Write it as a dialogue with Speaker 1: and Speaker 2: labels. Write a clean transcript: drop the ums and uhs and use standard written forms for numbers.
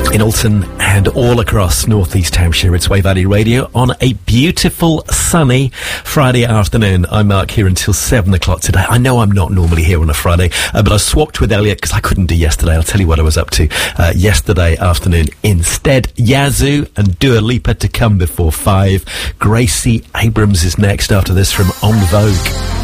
Speaker 1: in Alton and all across North East Hampshire. It's Way Valley Radio on a beautiful, sunny Friday afternoon. I'm Mark here until 7 o'clock today. I know I'm not normally here on a Friday, but I swapped with Elliot because I couldn't do yesterday. I'll tell you what I was up to yesterday afternoon. Instead, Yazoo and Dua Lipa to come before 5. Gracie Abrams is next after this from On Vogue.